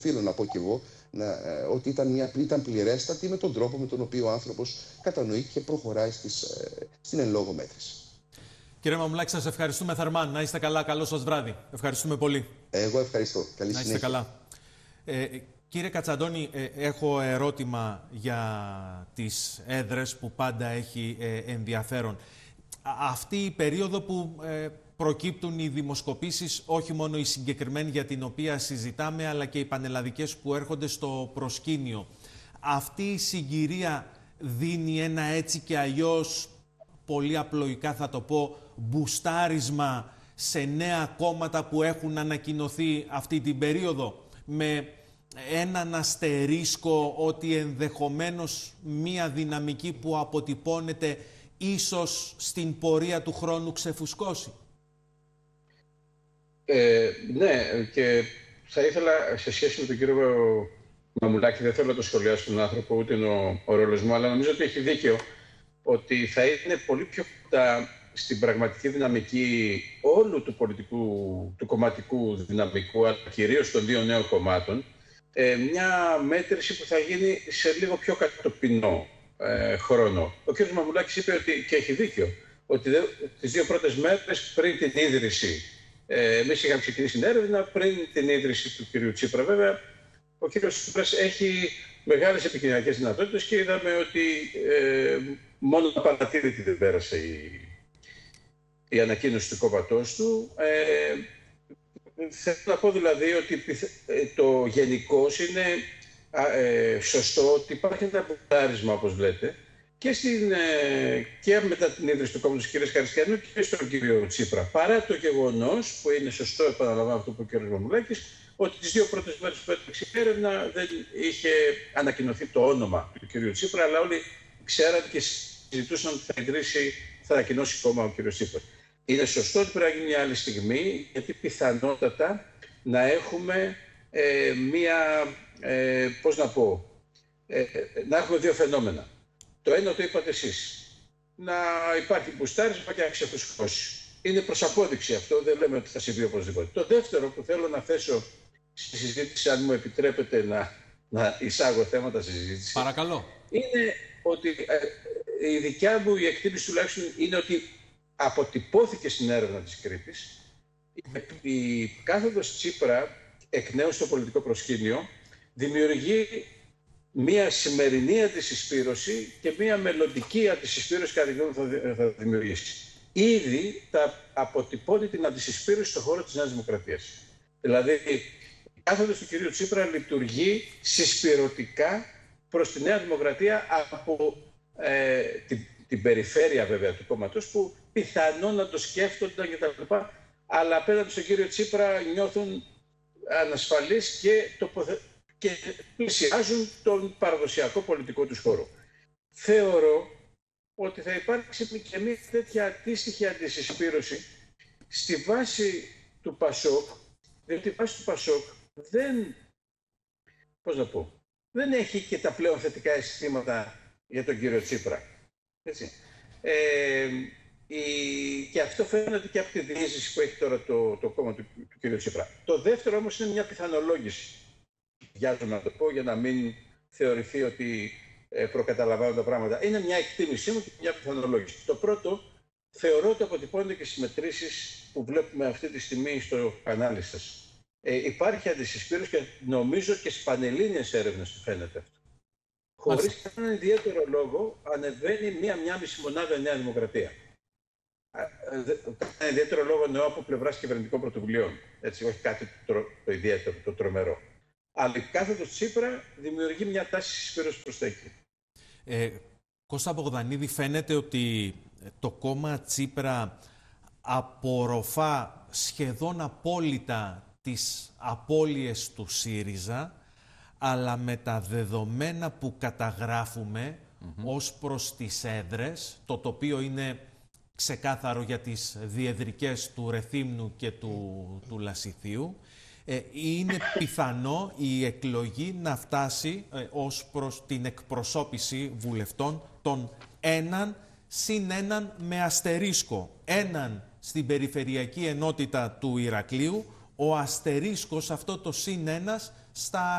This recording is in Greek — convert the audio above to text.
οφείλω να πω κι εγώ ότι ήταν πληρέστατη με τον τρόπο με τον οποίο ο άνθρωπος κατανοεί και προχωράει στην εν λόγω μέτρηση. Κύριε Μαμουλάκη, σας ευχαριστούμε θερμά. Να είστε καλά. Καλό σας βράδυ. Ευχαριστούμε πολύ. Εγώ ευχαριστώ. Καλή συνέχεια. Να είστε καλά. Κύριε Κατσαντώνη, έχω ερώτημα για τις έδρες που πάντα έχει ενδιαφέρον. Αυτή η περίοδο που προκύπτουν οι δημοσκοπήσεις, όχι μόνο η συγκεκριμένη για την οποία συζητάμε, αλλά και οι πανελλαδικές που έρχονται στο προσκήνιο. Αυτή η συγκυρία δίνει ένα έτσι και αλλιώς, πολύ απλοϊκά θα το πω, μπουστάρισμα σε νέα κόμματα που έχουν ανακοινωθεί αυτή την περίοδο, με έναν αστερίσκο ότι ενδεχομένως μία δυναμική που αποτυπώνεται ίσως στην πορεία του χρόνου ξεφουσκώσει. Ναι, και θα ήθελα σε σχέση με τον κύριο Μαμουλάκη, δεν θέλω να το σχολιάσω τον άνθρωπο, ούτε είναι ο ρόλος μου, αλλά νομίζω ότι έχει δίκιο ότι θα είναι πολύ πιο κοντά στην πραγματική δυναμική όλου του πολιτικού, του κομματικού δυναμικού, αλλά κυρίως των δύο νέων κομμάτων, μια μέτρηση που θα γίνει σε λίγο πιο κατοπινό χρόνο. Ο κ. Μαμουλάκης είπε ότι, και έχει δίκιο, ότι τις δύο πρώτες μέρες πριν την ίδρυση, εμείς είχαμε ξεκινήσει την έρευνα πριν την ίδρυση του κ. Τσίπρα. Βέβαια, ο κ. Τσίπρας έχει μεγάλες επικοινωνιακές δυνατότητες και είδαμε ότι μόνο παρατήρητη δεν πέρασε η ανακοίνωση του κόμματός του. Θέλω να πω δηλαδή ότι το γενικώς είναι σωστό ότι υπάρχει ένα μπουστάρισμα, όπως λέτε, και μετά την ίδρυση του κόμματος της κ. Χαριστιανού και στον κ. Τσίπρα. Παρά το γεγονός, που είναι σωστό, επαναλαμβάνω αυτό που είπε ο κ. Μαμουλάκης, ότι τις δύο πρώτες μέρες που έτρεξε η έρευνα δεν είχε ανακοινωθεί το όνομα του κ. Τσίπρα, αλλά όλοι ξέραν και συζητούσαν ότι θα ανακοινώσει κόμμα ο κ. Τσίπρα. Είναι σωστό ότι πρέπει να γίνει μια άλλη στιγμή, γιατί πιθανότατα να έχουμε να έχουμε δύο φαινόμενα. Το ένα το είπατε εσείς, να υπάρχει μπουστάρισμα και να ξεφουσκώσει. Είναι προς απόδειξη αυτό, δεν λέμε ότι θα συμβεί οπωσδήποτε. Το δεύτερο που θέλω να θέσω στη συζήτηση, αν μου επιτρέπετε να εισάγω θέματα στη συζήτηση. Παρακαλώ. Είναι ότι η δικιά μου η εκτίμηση τουλάχιστον είναι ότι αποτυπώθηκε στην έρευνα της Κρήτης η κάθοδος Τσίπρα εκ νέου στο πολιτικό προσκήνιο δημιουργεί μία σημερινή αντισυσπήρωση και μία μελλοντική αντισυσπήρωση κατά τη γνώμη μου θα δημιουργήσει. Ήδη αποτυπώνει την αντισυσπήρωση στον χώρο της Νέας Δημοκρατίας. Δηλαδή, η κάθοδος του κυρίου Τσίπρα λειτουργεί συσπηρωτικά προς τη Νέα Δημοκρατία από την περιφέρεια βέβαια του κόμματος, που πιθανόν να το σκέφτονταν κτλ. Αλλά απέναντι στον κύριο Τσίπρα νιώθουν ανασφαλείς και πλησιάζουν τον παραδοσιακό πολιτικό τους χώρο. Θεωρώ ότι θα υπάρξει και μια τέτοια αντίστοιχη αντισυσπήρωση στη βάση του ΠΑΣΟΚ, διότι η βάση του ΠΑΣΟΚ δεν έχει και τα πλέον θετικά αισθήματα για τον κύριο Τσίπρα. Έτσι. Και αυτό φαίνεται και από τη διείσδυση που έχει τώρα το κόμμα του κ. Τσίπρα. Το δεύτερο όμως είναι μια πιθανολόγηση. Βιάζομαι να το πω για να μην θεωρηθεί ότι προκαταλαμβάνω τα πράγματα. Είναι μια εκτίμησή μου και μια πιθανολόγηση. Το πρώτο, θεωρώ ότι αποτυπώνεται και στις μετρήσεις που βλέπουμε αυτή τη στιγμή στο κανάλι σας. Υπάρχει αντισυσπήρωση και νομίζω και στις πανελλήνιες έρευνες φαίνεται αυτό. Χωρίς κανέναν ιδιαίτερο λόγο ανεβαίνει μία μισή μονάδα η Νέα Δημοκρατία. Κανένα ιδιαίτερο λόγο εννοώ από πλευράς κυβερνητικών πρωτοβουλειών. Έτσι, όχι κάτι το ιδιαίτερο, το τρομερό. Αλλά η κάθοδος Τσίπρα δημιουργεί μια τάση συσπήρωσης προς τα εκεί. Κώστα Μπογδανίδη, φαίνεται ότι το κόμμα Τσίπρα απορροφά σχεδόν απόλυτα τις απώλειες του ΣΥΡΙΖΑ, αλλά με τα δεδομένα που καταγράφουμε ως προς τις έδρες, το τοπίο είναι ξεκάθαρο για τις διεδρικές του Ρεθύμνου και του Λασιθίου, είναι πιθανό η εκλογή να φτάσει ως προς την εκπροσώπηση βουλευτών των έναν συν έναν με αστερίσκο. Έναν στην περιφερειακή ενότητα του Ηρακλείου, ο αστερίσκος αυτό το συν ένας στα